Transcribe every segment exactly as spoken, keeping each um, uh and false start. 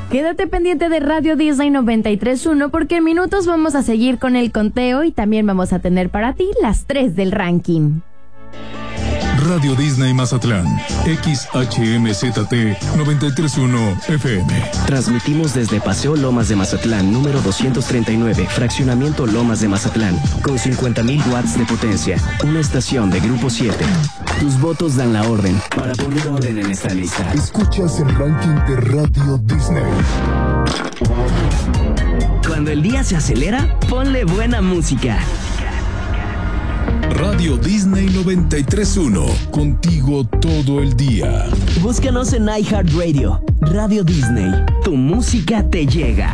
Quédate pendiente de Radio Disney noventa y tres punto uno porque en minutos vamos a seguir con el conteo y también vamos a tener para ti las tres del ranking. Radio Disney Mazatlán, X H M Z T noventa y tres punto uno F M. Transmitimos desde Paseo Lomas de Mazatlán, número doscientos treinta y nueve, Fraccionamiento Lomas de Mazatlán, con cincuenta mil watts de potencia, una estación de Grupo siete. Tus votos dan la orden para poner orden en esta lista. Escuchas el ranking de Radio Disney. Cuando el día se acelera, ponle buena música. Radio Disney noventa y tres punto uno, contigo todo el día. Búscanos en iHeartRadio. Radio Disney, tu música te llega.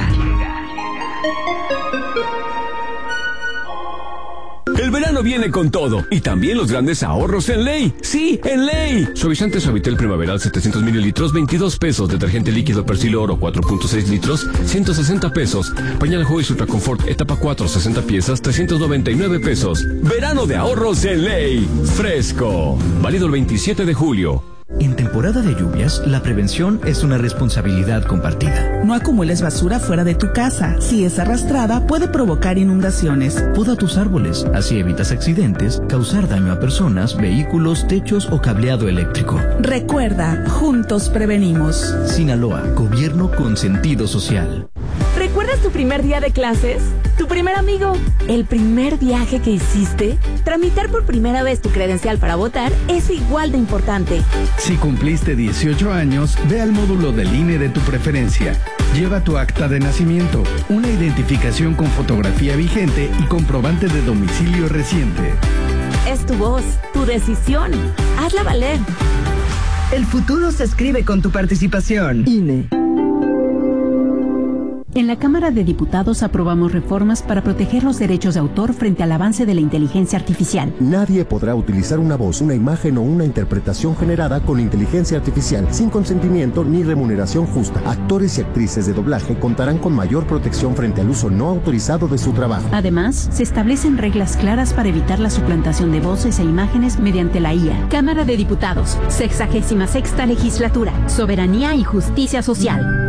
El verano viene con todo y también los grandes ahorros en Ley. Sí, en Ley. Suavizante Suavitel Primaveral setecientos mililitros, veintidós pesos. Detergente líquido Persil Oro cuatro punto seis litros, ciento sesenta pesos. Pañal Joyce Ultra Confort etapa cuatro, sesenta piezas, trescientos noventa y nueve pesos. Verano de ahorros en Ley. Fresco. Válido el veintisiete de julio. En temporada de lluvias, la prevención es una responsabilidad compartida. No acumules basura fuera de tu casa. Si es arrastrada, puede provocar inundaciones. Poda tus árboles, así evitas accidentes, causar daño a personas, vehículos, techos o cableado eléctrico. Recuerda, juntos prevenimos. Sinaloa, gobierno con sentido social. ¿Recuerdas tu primer día de clases? ¿Tu primer amigo? ¿El primer viaje que hiciste? Tramitar por primera vez tu credencial para votar es igual de importante. Si cumpliste dieciocho años, ve al módulo del I N E de tu preferencia. Lleva tu acta de nacimiento, una identificación con fotografía vigente y comprobante de domicilio reciente. Es tu voz, tu decisión. Hazla valer. El futuro se escribe con tu participación. I N E. En la Cámara de Diputados aprobamos reformas para proteger los derechos de autor frente al avance de la inteligencia artificial. Nadie podrá utilizar una voz, una imagen o una interpretación generada con inteligencia artificial sin consentimiento ni remuneración justa. Actores y actrices de doblaje contarán con mayor protección frente al uso no autorizado de su trabajo. Además, se establecen reglas claras para evitar la suplantación de voces e imágenes mediante la I A. Cámara de Diputados, sexagésima sexta legislatura, soberanía y justicia social.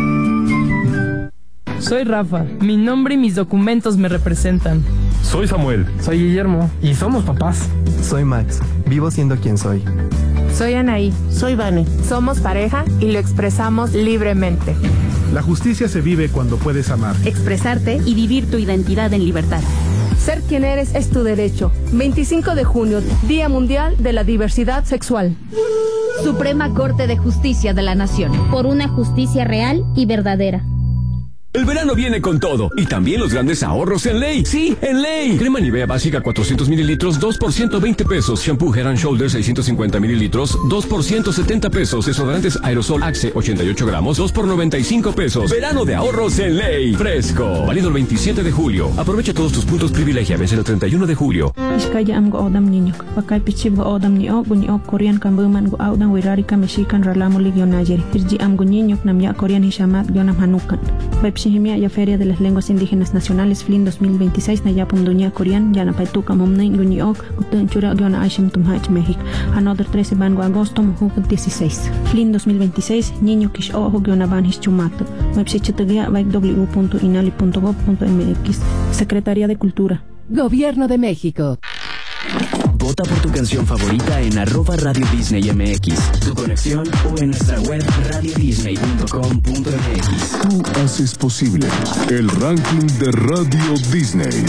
Soy Rafa, mi nombre y mis documentos me representan. Soy Samuel. Soy Guillermo y somos papás. Soy Max, vivo siendo quien soy. Soy Anaí. Soy Vane. Somos pareja y lo expresamos libremente. La justicia se vive cuando puedes amar, expresarte y vivir tu identidad en libertad. Ser quien eres es tu derecho. veinticinco de junio, Día Mundial de la Diversidad Sexual. Suprema Corte de Justicia de la Nación. Por una justicia real y verdadera. El verano viene con todo y también los grandes ahorros en Ley. Sí, en Ley. Crema Nivea básica cuatrocientos mililitros, dos por ciento veinte pesos. Shampoo Head and Shoulders seiscientos cincuenta mililitros, dos por ciento setenta pesos. Desodorantes Aerosol Axe ochenta y ocho gramos, dos por noventa y cinco pesos. Verano de ahorros en Ley. Fresco. Válido el veintisiete de julio. Aprovecha todos tus puntos privilegia. Vence el treinta y uno de julio. Shihimia ya Feria de las Lenguas Indígenas Nacionales Flin dos mil veintiséis na yapum dunia Korean ya na paituka momnei guniok kutenchura gona Ashim Tumhach México. Another trece bango agosto mujuk dieciséis. Flin dos mil veintiséis niño kish ojo gona banhis chumato. Website baik w punto inali punto gov punto m x. Secretaría de Cultura. Gobierno de México. Vota por tu canción favorita en arroba Radio Disney M X, tu conexión o en nuestra web radio disney punto com punto m x. Tú haces posible el ranking de Radio Disney.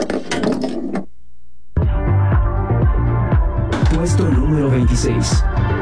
Puesto número veintiséis.